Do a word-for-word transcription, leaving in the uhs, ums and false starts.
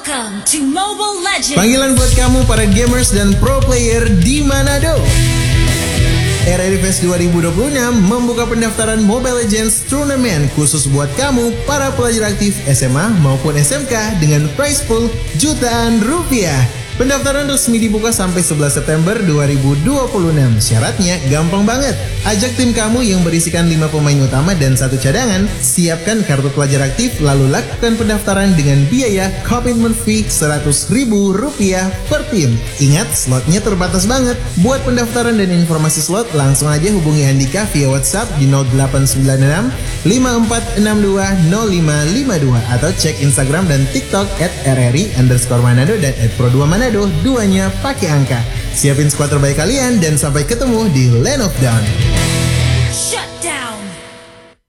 Welcome to Mobile Legends. Panggilan buat kamu para gamers dan pro player di Manado. R R I Fest dua ribu dua puluh enam membuka pendaftaran Mobile Legends Tournament khusus buat kamu para pelajar aktif S M A maupun S M K dengan prize pool jutaan rupiah. Pendaftaran resmi dibuka sampai sebelas September dua ribu dua puluh enam. Syaratnya gampang banget. Ajak tim kamu yang berisikan lima pemain utama dan satu cadangan. Siapkan kartu pelajar aktif lalu lakukan pendaftaran dengan biaya commitment fee seratus ribu rupiah per tim. Ingat, slotnya terbatas banget. Buat pendaftaran dan informasi slot langsung aja hubungi Andika via WhatsApp di nol delapan sembilan enam lima empat enam dua nol lima lima dua atau cek Instagram dan TikTok at rri underscore manado dan at pro dua manado, duanya pakai angka. Siapin skuad terbaik kalian dan sampai ketemu di Land of Dawn.